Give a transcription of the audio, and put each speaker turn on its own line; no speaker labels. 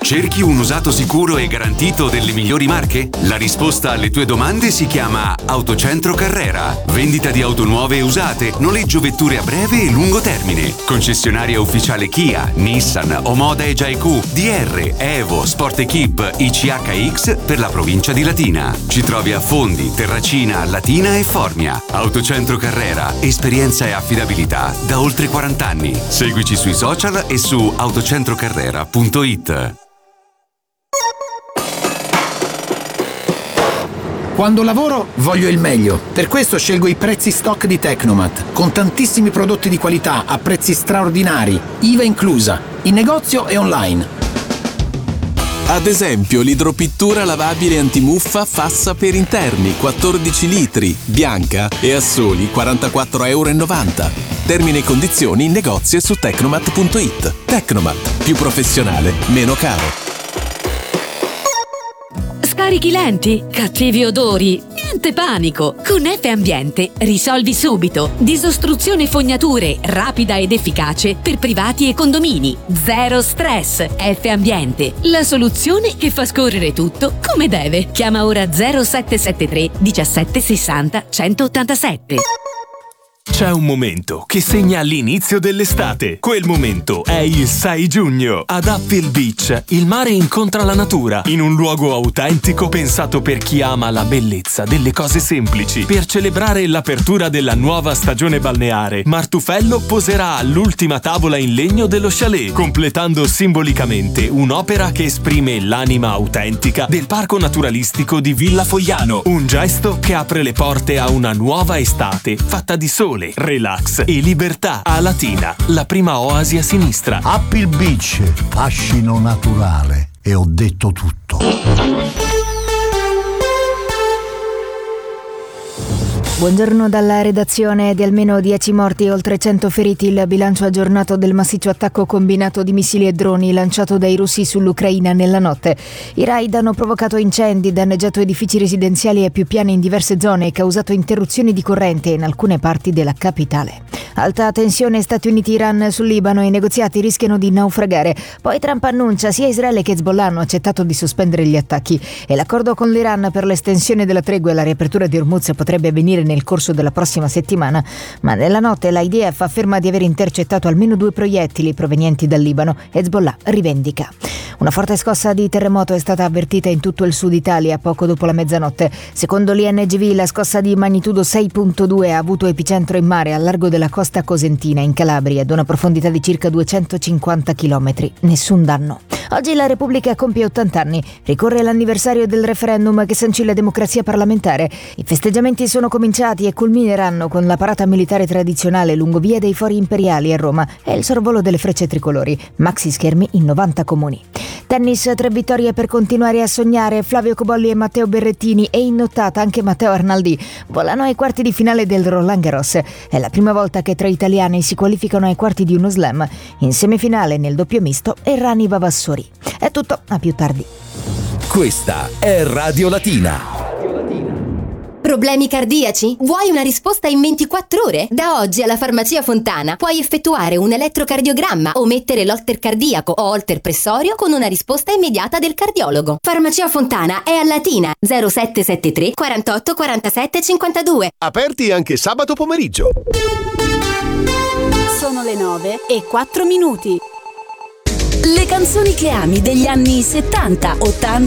Cerchi un usato sicuro e garantito delle migliori marche? La risposta alle tue domande si chiama Autocentro Carrera. Vendita di auto nuove e usate, noleggio vetture a breve e lungo termine. Concessionaria ufficiale Kia, Nissan, Omoda e Jaiku, DR, Evo, Sport Equip, ICHX per la provincia di Latina. Ci trovi a Fondi, Terracina, Latina e Formia. Autocentro Carrera, esperienza e affidabilità da oltre 40 anni. Seguici sui social e su autocentrocarrera.it.
Quando lavoro voglio il meglio, per questo scelgo i prezzi stock di Tecnomat, con tantissimi prodotti di qualità a prezzi straordinari, IVA inclusa, in negozio e online.
Ad esempio l'idropittura lavabile antimuffa Fassa per interni, 14 litri, bianca e a soli €44,90. Termini e condizioni in negozio e su tecnomat.it. Tecnomat, più professionale, meno caro.
Scarichi lenti? Cattivi odori? Niente panico! Con F Ambiente risolvi subito. Disostruzione fognature rapida ed efficace per privati e condomini. Zero stress. F Ambiente, la soluzione che fa scorrere tutto come deve. Chiama ora 0773 17 60 187.
C'è un momento che segna l'inizio dell'estate. Quel momento è il 6 giugno. Ad Apple Beach, il mare incontra la natura in un luogo autentico pensato per chi ama la bellezza delle cose semplici. Per celebrare l'apertura della nuova stagione balneare, Martufello poserà all'ultima tavola in legno dello chalet, completando simbolicamente un'opera che esprime l'anima autentica del parco naturalistico di Villa Fogliano. Un gesto che apre le porte a una nuova estate fatta di sole, relax e libertà. A Latina, la prima oasi a sinistra.
Apple Beach, fascino naturale. E ho detto tutto.
Buongiorno dalla redazione. Di almeno 10 morti e oltre 100 feriti il bilancio aggiornato del massiccio attacco combinato di missili e droni lanciato dai russi sull'Ucraina nella notte. I raid hanno provocato incendi, danneggiato edifici residenziali e più piani in diverse zone e causato interruzioni di corrente in alcune parti della capitale. Alta tensione Stati Uniti-Iran sul Libano, i negoziati rischiano di naufragare. Poi Trump annuncia sia Israele che Hezbollah hanno accettato di sospendere gli attacchi e l'accordo con l'Iran per l'estensione della tregua e la riapertura di Hormuz potrebbe avvenire nel corso della prossima settimana, ma nella notte l'IDF afferma di aver intercettato almeno 2 proiettili provenienti dal Libano. Hezbollah rivendica. Una forte scossa di terremoto è stata avvertita in tutto il sud Italia poco dopo la mezzanotte. Secondo l'INGV la scossa di magnitudo 6.2 ha avuto epicentro in mare al largo della costa cosentina in Calabria ad una profondità di circa 250 km. Nessun danno. Oggi la Repubblica compie 80 anni. Ricorre l'anniversario del referendum che sancì la democrazia parlamentare. I festeggiamenti sono cominciati e culmineranno con la parata militare tradizionale lungo via dei Fori Imperiali a Roma e il sorvolo delle frecce tricolori. Maxi schermi in 90 comuni. Tennis, 3 vittorie per continuare a sognare. Flavio Cobolli e Matteo Berrettini e in nottata anche Matteo Arnaldi volano ai quarti di finale del Roland Garros. È la prima volta che 3 italiani si qualificano ai quarti di uno slam. In semifinale nel doppio misto Errani Vavassori. È tutto, a più tardi.
Questa è Radio Latina.
Problemi cardiaci? Vuoi una risposta in 24 ore? Da oggi alla Farmacia Fontana puoi effettuare un elettrocardiogramma o mettere l'holter cardiaco o holter pressorio con una risposta immediata del cardiologo. Farmacia Fontana è a Latina 0773 48 47 52.
Aperti anche sabato pomeriggio.
Sono le 9:04.
Le canzoni che ami degli anni 70, 80